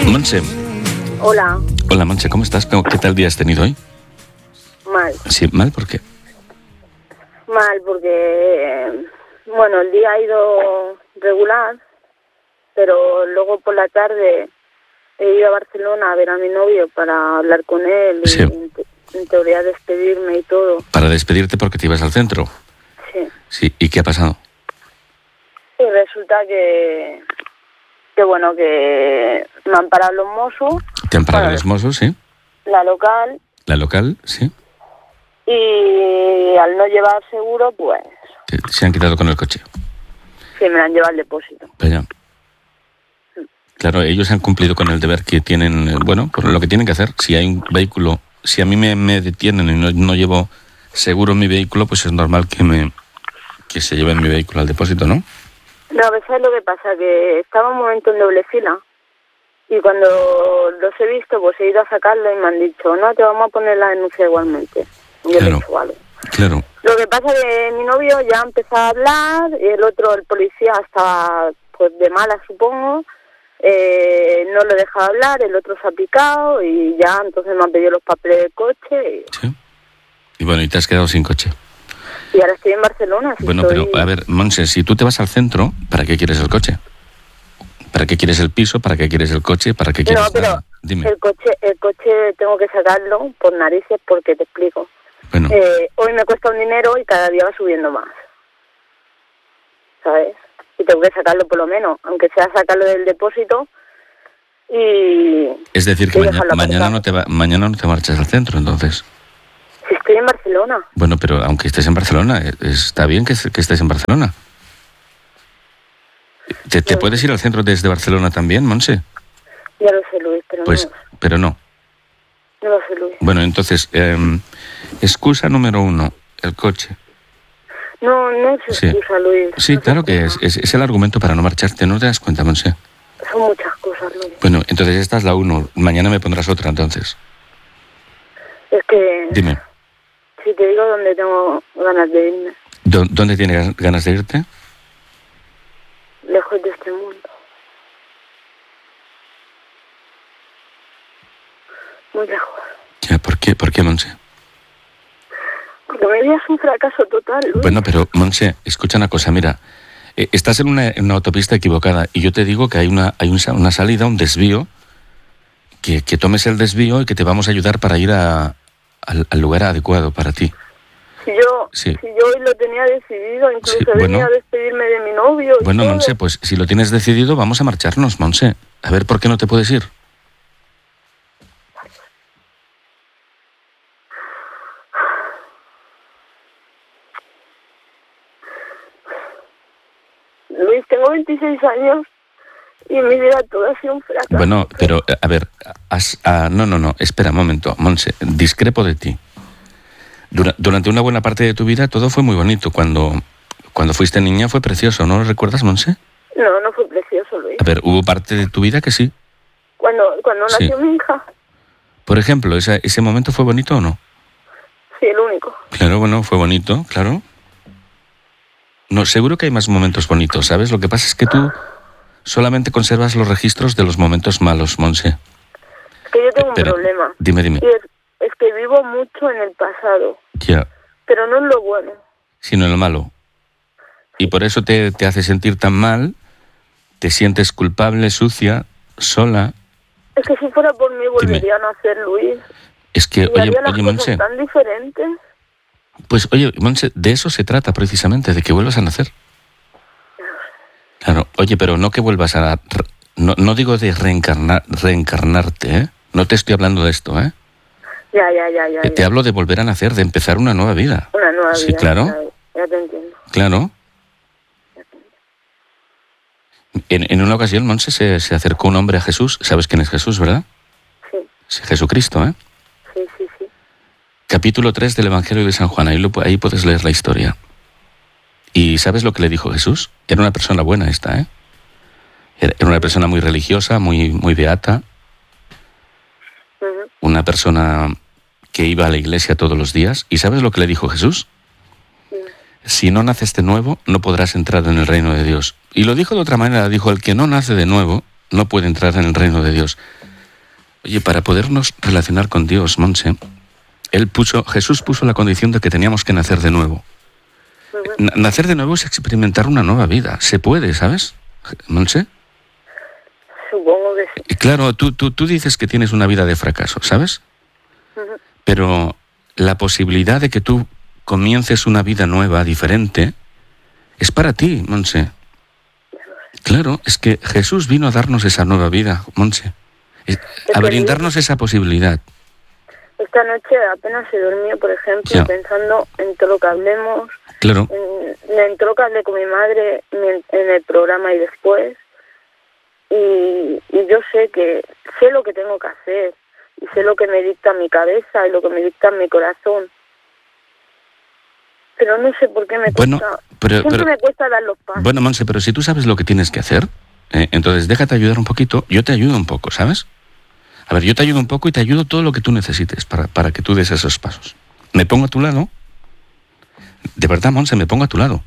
Montse. Hola. Hola, Montse, ¿cómo estás? ¿Qué tal día has tenido hoy? Mal. Sí, ¿mal? ¿Por qué? Mal porque, bueno, el día ha ido regular, pero luego por la tarde he ido a Barcelona a ver a mi novio para hablar con él y Sí. en teoría despedirme y todo. Para despedirte porque te ibas al centro. Sí. Sí, ¿y qué ha pasado? Y resulta que bueno, que me han parado los Mossos. ¿Te han parado Bueno, los Mossos, sí? La local, ¿La local, sí? y al no llevar seguro, pues Se han quitado con el coche. sí me han llevado al depósito. Vaya. Claro, ellos han cumplido con el deber que tienen, bueno, por lo que tienen que hacer. Si hay un vehículo, si a mí me detienen y no llevo seguro mi vehículo, pues es normal que se lleven mi vehículo al depósito, ¿no? No, a veces es lo que pasa, que estaba un momento en doble fila y cuando los he visto, pues he ido a sacarlo y me han dicho, no, te vamos a poner la denuncia igualmente. Y yo Claro. le he dicho, vale. Claro. Lo que pasa es que mi novio ya empezó a hablar, y el policía, estaba pues de mala, supongo, no lo dejaba hablar, el otro se ha picado y ya entonces me han pedido los papeles del coche Sí. Y bueno, y te has quedado sin coche. y ahora estoy en Barcelona. Bueno, pero a ver, Montse, si tú te vas al centro, ¿para qué quieres el coche? ¿Para qué quieres el piso? ¿Para qué quieres el coche? ¿Para qué quieres No, pero nada? Dime. el coche tengo que sacarlo por narices porque te explico. Bueno, Hoy me cuesta un dinero y cada día va subiendo más, ¿sabes? Y tengo que sacarlo por lo menos, aunque sea sacarlo del depósito y... es decir, que y dejarlo mañana aparcado. mañana no te marchas al centro, entonces. Si estoy en Barcelona, Bueno, pero aunque estés en Barcelona, está bien que estés en Barcelona. ¿Te puedes ir al centro desde Barcelona también, Montse? ya lo sé, Luis, pero Pues, pero no. no lo sé, Luis. Bueno, entonces, excusa número 1, el coche. No es Sí. excusa, Luis. Sí, no es claro que excusa. es el argumento para no marcharte, ¿no te das cuenta, Montse? Son muchas cosas, Luis. Bueno, entonces esta es la 1, mañana me pondrás otra, entonces. Es que, Dime, si te digo dónde tengo ganas de irme, ¿dónde tienes ganas de irte? lejos de este mundo. Muy lejos. Ya, ¿por qué, Montse? Porque mi vida es un fracaso total, Luis. Bueno, pero, Montse, escucha una cosa, mira, estás en una autopista equivocada y yo te digo que hay una salida, un desvío, que tomes el desvío y que te vamos a ayudar para ir al lugar adecuado para ti. Si yo hoy lo tenía decidido, incluso Sí, venía bueno. a despedirme de mi novio. y Bueno, todo. Montse, pues si lo tienes decidido, vamos a marcharnos, Montse. A ver, ¿por qué no te puedes ir? Luis, tengo 26 años y mi vida toda ha sido un fracaso. Bueno, pero, a ver, no, espera un momento, Montse, discrepo de ti. Durante una buena parte de tu vida todo fue muy bonito. Cuando fuiste niña fue precioso, ¿no lo recuerdas, Montse? No fue precioso, Luis. A ver, hubo parte de tu vida que sí. Cuando Sí. nació mi hija, Por ejemplo, ¿ese momento fue bonito o no? sí, el único. Claro, bueno, fue bonito, claro. No, seguro que hay más momentos bonitos, ¿sabes? Lo que pasa es que tú solamente conservas los registros de los momentos malos, Montse. Es que yo tengo Pero, un problema. dime. Y es que vivo mucho en el pasado, Ya, pero no en lo bueno. sino en lo malo. Y por eso te hace sentir tan mal, te sientes culpable, sucia, sola. Es que si fuera por mí volvería a nacer, Luis. Es que, Y haría las oye, cosas Montse, tan diferentes. pues, oye, Montse, de eso se trata precisamente, de que vuelvas a nacer. Claro, oye, pero no que vuelvas a... No digo de reencarnarte, ¿eh? No te estoy hablando de esto, ¿eh? Ya. Te hablo de volver a nacer, de empezar una nueva vida. Una nueva Sí, vida. claro. Ya te entiendo. Claro. En una ocasión, Montse, se acercó un hombre a Jesús. ¿Sabes quién es Jesús, verdad? Sí. Sí, Jesucristo, ¿eh? Sí. Capítulo 3 del Evangelio de San Juan. Ahí puedes leer la historia. ¿Y sabes lo que le dijo Jesús? Era una persona buena esta, ¿eh? Era una persona muy religiosa, muy beata. Ujú. Una persona que iba a la iglesia todos los días. ¿Y sabes lo que le dijo Jesús? Si no naces de nuevo, no podrás entrar en el reino de Dios. Y lo dijo de otra manera, dijo, el que no nace de nuevo, no puede entrar en el reino de Dios. Oye, para podernos relacionar con Dios, Montse, Jesús puso la condición de que teníamos que nacer de nuevo. Nacer de nuevo es experimentar una nueva vida. Se puede, ¿sabes, Montse? Supongo que sí. Y claro, tú dices que tienes una vida de fracaso, ¿sabes? Pero la posibilidad de que tú comiences una vida nueva, diferente, es para ti, Montse. Claro, es que Jesús vino a darnos esa nueva vida, Montse. A brindarnos esa posibilidad. Esta noche apenas he dormido, por ejemplo, pensando en todo lo que hablemos. Claro. En todo lo que hablé con mi madre en el programa y después. Y yo sé lo que tengo que hacer. Y sé lo que me dicta mi cabeza y lo que me dicta mi corazón. Pero no sé por qué me cuesta. Siempre me cuesta dar los pasos. Bueno, Montse, pero si tú sabes lo que tienes que hacer, entonces déjate ayudar un poquito. Yo te ayudo un poco, ¿sabes? A ver, yo te ayudo un poco y te ayudo todo lo que tú necesites para que tú des esos pasos. Me pongo a tu lado. De verdad, Montse, me pongo a tu lado.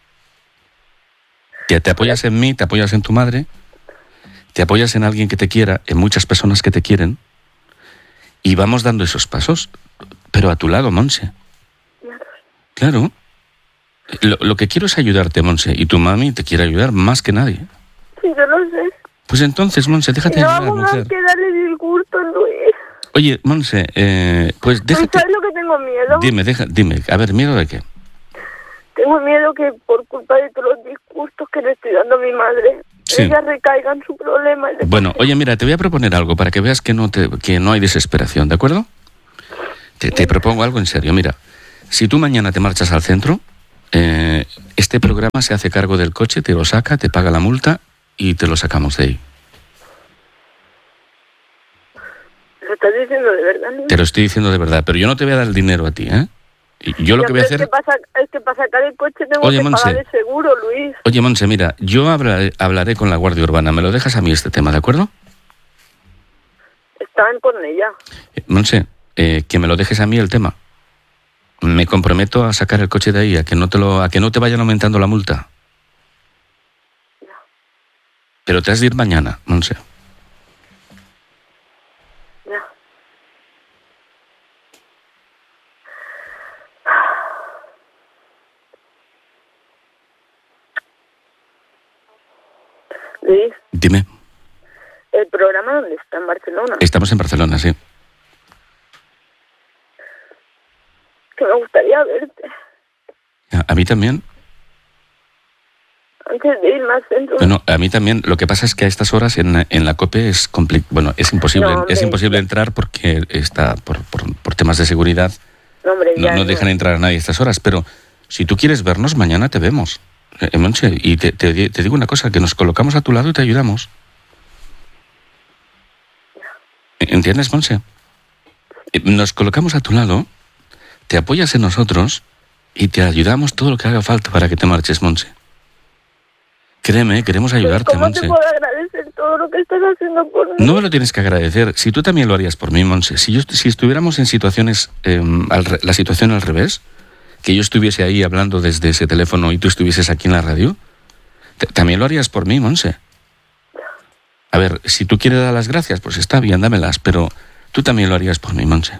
Te apoyas en mí, te apoyas en tu madre, te apoyas en alguien que te quiera, en muchas personas que te quieren, y vamos dando esos pasos, pero a tu lado, Montse. Claro. Lo que quiero es ayudarte, Montse, y tu mami te quiere ayudar más que nadie. Sí, yo lo sé. Pues entonces, Montse, déjate ayudar, mujer. No hago más que darle disgusto, Luis. Oye, Montse, pues déjate... ¿Sabes lo que tengo miedo? Dime, a ver, ¿miedo de qué? Tengo miedo que por culpa de todos los disgustos que le estoy dando a mi madre, ella recaiga en su problema. Bueno, oye, mira, te voy a proponer algo para que veas que no hay desesperación, ¿de acuerdo? Te propongo algo en serio. Mira, si tú mañana te marchas al centro, este programa se hace cargo del coche, te lo saca, te paga la multa y te lo sacamos de ahí. ¿Lo estás diciendo de verdad, no? Te lo estoy diciendo de verdad, pero yo no te voy a dar el dinero a ti, ¿eh? Y yo lo que voy a hacer... Es que para sacar el coche tengo que pagar el seguro, Luis. Oye, Montse, mira, yo hablaré con la Guardia Urbana. Me lo dejas a mí este tema, ¿de acuerdo? Están con ella. Montse, que me lo dejes a mí el tema. Me comprometo a sacar el coche de ahí, a que no te vayan aumentando la multa. No. Pero te has de ir mañana, Montse. No. Luis. Dime. ¿El programa dónde está? ¿En Barcelona? Estamos en Barcelona, sí. Que me gustaría verte. A mí también. Antes de irme al centro. Bueno, a mí también. Lo que pasa es que a estas horas en la COPE es imposible. No, es imposible entrar porque está por temas de seguridad. No dejan entrar a nadie a estas horas. Pero si tú quieres vernos, mañana te vemos. Montse, y te digo una cosa, que nos colocamos a tu lado y te ayudamos. ¿Entiendes, Montse? Nos colocamos a tu lado, te apoyas en nosotros y te ayudamos todo lo que haga falta para que te marches, Montse. Créeme, queremos ayudarte, Montse. ¿Cómo te puedo agradecer todo lo que estás haciendo por mí? No me lo tienes que agradecer. Si tú también lo harías por mí, Montse. Si estuviéramos en situaciones, la situación al revés, que yo estuviese ahí hablando desde ese teléfono y tú estuvieses aquí en la radio, también lo harías por mí, Montse. A ver, si tú quieres dar las gracias, pues está bien, dámelas, pero tú también lo harías por mí, Montse.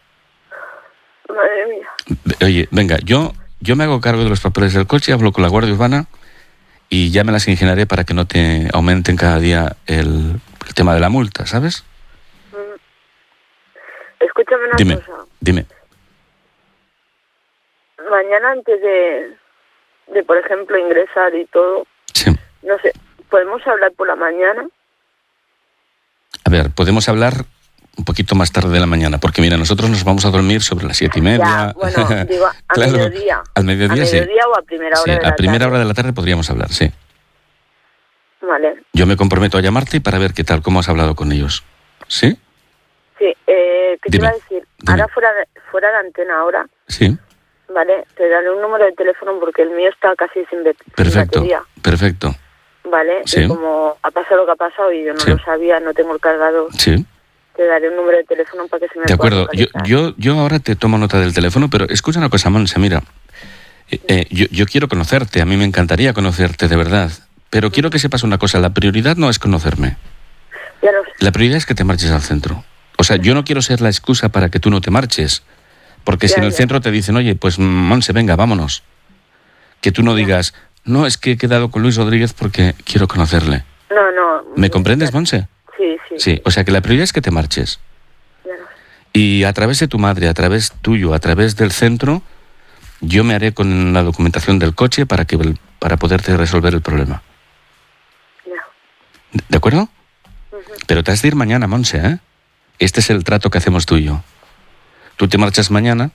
Madre mía. Oye, venga, yo me hago cargo de los papeles del coche, hablo con la Guardia Urbana y ya me las ingeniaré para que no te aumenten cada día el tema de la multa, ¿sabes? Escúchame una cosa. Dime. Mañana antes de, por ejemplo, ingresar y todo, sí. No sé, ¿podemos hablar por la mañana? A ver, podemos hablar un poquito más tarde de la mañana, porque mira, nosotros nos vamos a dormir sobre las 7:30. Ya, bueno, digo, a claro, mediodía. Al mediodía, sí. ¿A mediodía o a primera hora de la tarde? A primera hora de la tarde podríamos hablar, sí. Vale. Yo me comprometo a llamarte para ver qué tal, cómo has hablado con ellos. ¿Sí? Sí, ¿qué te iba a decir? Ahora fuera de antena ahora. Sí. Vale, te daré un número de teléfono porque el mío está casi sin batería. Perfecto. Vale, sí. Y como ha pasado lo que ha pasado y yo no lo sabía, no tengo el cargador. Sí. Te daré un número de teléfono para que se me De pueda acuerdo, yo ahora te tomo nota del teléfono, pero escucha una cosa, Montse, mira, yo quiero conocerte, a mí me encantaría conocerte de verdad, Pero quiero que sepas una cosa, la prioridad no es conocerme. Ya lo sé. La prioridad es que te marches al centro. O sea, yo no quiero ser la excusa para que tú no te marches. Porque si en el centro te dicen, oye, pues Monse, venga, vámonos. Que tú no digas, no, es que he quedado con Luis Rodríguez porque quiero conocerle. No. ¿Me comprendes, Monse? Sí. Sí, o sea que la prioridad es que te marches. Ya lo sé. Y a través de tu madre, a través tuyo, a través del centro, yo me haré con la documentación del coche para poderte resolver el problema. Ya. ¿De acuerdo? Ujú. Pero te has de ir mañana, Monse, ¿eh? Este es el trato que hacemos tú y yo. Tú te marchas mañana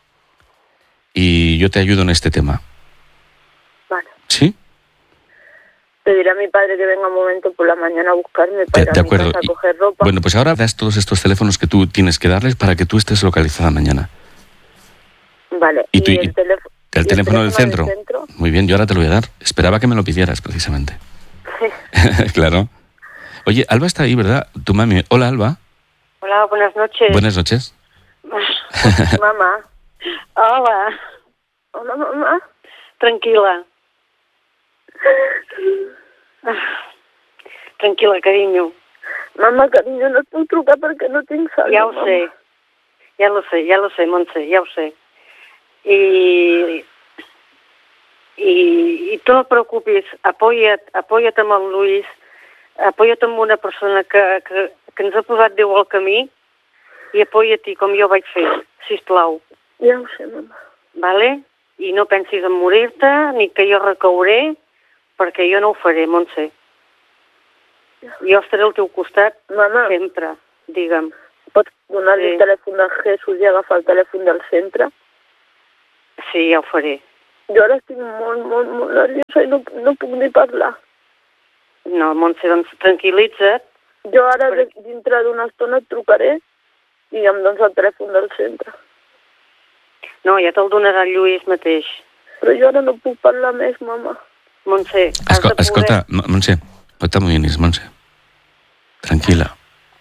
y yo te ayudo en este tema. Vale. ¿Sí? Pediré a mi padre que venga un momento por la mañana a buscarme para ir a De mi acuerdo. casa a coger ropa. Bueno, pues ahora das todos estos teléfonos que tú tienes que darles para que tú estés localizada mañana. Vale. ¿Y tú- el teléfono? ¿El teléfono del centro? Muy bien, yo ahora te lo voy a dar. Esperaba que me lo pidieras, precisamente. Sí. Claro. Oye, Alba está ahí, ¿verdad? Tu mami. Hola, Alba. Hola, buenas noches. Buenas noches. Mamá. Hola, Hola, mamá. tranquil·la. Tranquil·la, carinyo. Mamá, carinyo, no et puc trucar perquè no tinc saldo. Ja ho sé. Ja lo sé, Montse, ja ho sé. I tu no et preocupis, apoya't amb el Lluís, apoya't amb una persona que ens ha posat Déu al camí i apoya-t'hi com jo vaig fer, sisplau. Ja ho sé, mamà. Vale? I no pensis en morir-te, ni que jo recauré, perquè jo no ho faré, Montse. Jo estaré al teu costat Mamà, sempre, digue'm. pots donar-li Sí. el telèfon del Jesús i agafar el telèfon del centre? Sí, ja ho faré. Jo ara estic molt nerviosa i no puc ni parlar. No, Montse, doncs tranquil·litza't. Jo ara dintre d'una estona et trucaré i em dones el telèfon del centre. No, ja te'l donarà el Lluís mateix. Però jo ara no puc parlar més, mamà. Montse, has de poder... Escolta, Montse, no t'amoïnis, Montse. Tranquil·la.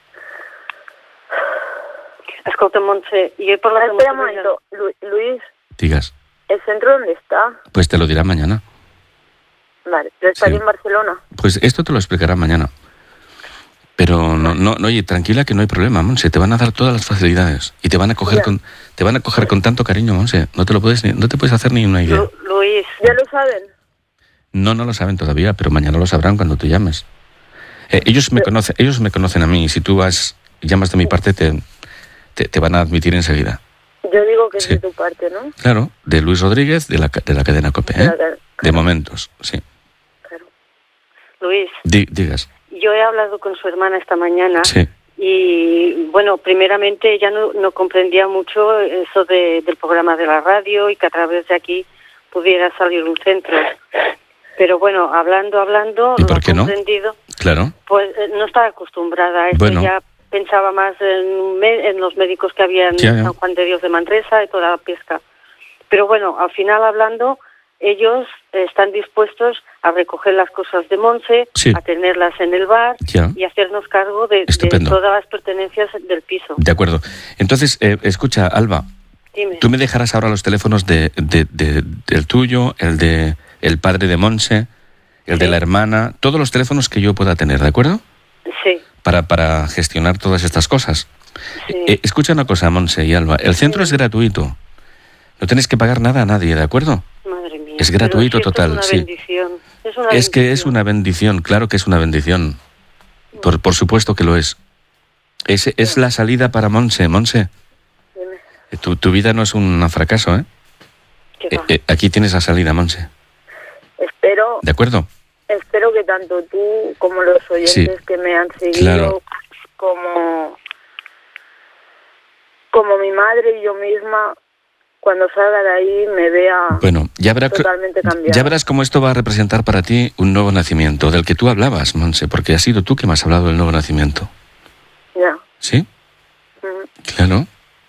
Escolta, Montse, jo he parlat amb... Espera un momento, Luis, Digas. ¿el centro dónde está? Pues te lo dirá mañana. Vale, pero está Sí. aquí en Barcelona. Pues esto te lo explicará mañana. Pero no, oye, tranquila que no hay problema, Monse, te van a dar todas las facilidades y te van a coger Ya. con tanto cariño, Monse, no te puedes hacer ni una idea. Lluís, ¿Ya lo saben? No lo saben todavía, pero mañana lo sabrán cuando tú llames. Ellos me conocen a mí y si tú llamas de mi parte te van a admitir enseguida. Yo digo que Sí. es de tu parte, ¿no? Claro, de Luis Rodríguez de la cadena COPE, ¿eh? Claro. De momentos, sí. Claro. Luis, Digas. yo he hablado con su hermana esta mañana Sí. y, bueno, primeramente ella no comprendía mucho eso del programa de la radio y que a través de aquí pudiera salir un centro. Pero bueno, hablando, ¿Y lo por ha qué no? comprendido. Claro. Pues no estaba acostumbrada a esto, Bueno. ya pensaba más en los médicos que había en Ya. San Juan de Dios de Manresa y toda la pesca. Pero bueno, al final hablando, ellos están dispuestos a recoger las cosas de Monse, Sí. a tenerlas en el bar Ya. y hacernos cargo de Estupendo. todas las pertenencias del piso. De acuerdo. Entonces, escucha, Alba, Dime. tú me dejarás ahora los teléfonos del tuyo, el padre de Monse, el de Sí. la hermana, todos los teléfonos que yo pueda tener, ¿de acuerdo? Sí, Para gestionar todas estas cosas. sí. Escucha una cosa, Monse y Alba, el centro es gratuito. No tenéis que pagar nada a nadie, ¿de acuerdo? Madre mía. Es gratuito Pero si esto total, es una sí. bendición. Es que es una bendición, claro que es una bendición. Por supuesto que lo es. Es la salida para Monse. Monse, Dime. tu vida no es un fracaso, ¿eh? ¿Qué va? Aquí tienes la salida, Monse. ¿De acuerdo? Espero que tanto tú como los oyentes Sí. que me han seguido, Claro. como mi madre y yo misma, cuando salga de ahí me vea Bueno, totalmente cambiada. ya verás cómo esto va a representar para ti un nuevo nacimiento, del que tú hablabas, Monse, porque has sido tú que me has hablado del nuevo nacimiento. Ya. ¿Sí? Mm. Claro.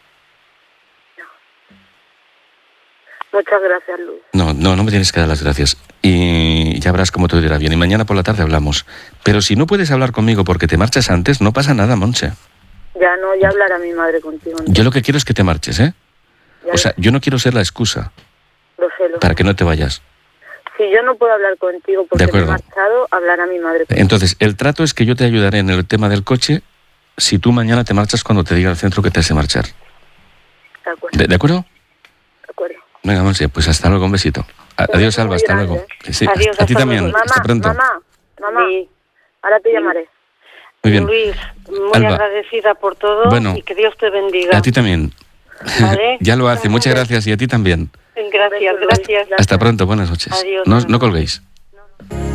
Muchas gracias, Luz. No me tienes que dar las gracias. Y ya verás cómo te irá bien. Y mañana por la tarde hablamos. Pero si no puedes hablar conmigo porque te marchas antes, no pasa nada, Monse. Ya hablará mi madre contigo. ¿No? Yo lo que quiero es que te marches, ¿eh? Ya O sea, yo no quiero ser la excusa lo sé. para que no te vayas. Sí, si yo no puedo hablar contigo porque me he marchado, hablar a mi madre. Entonces, el trato es que yo te ayudaré en el tema del coche si tú mañana te marchas cuando te diga el centro que te has de marchar. De acuerdo. ¿De acuerdo? De acuerdo. Venga, Monse, pues hasta luego, un besito. Adiós, Alba, hasta luego. Sí, adiós, a ti también, hasta pronto. Mamá, sí. Ahora te llamaré. Muy bien. Luis, muy Alba, agradecida por todo, bueno, y que Dios te bendiga. A ti también. ¿Vale? Ya lo hace, muchas gracias, y a ti también. Gracias. Hasta pronto, buenas noches. Adiós. No colguéis.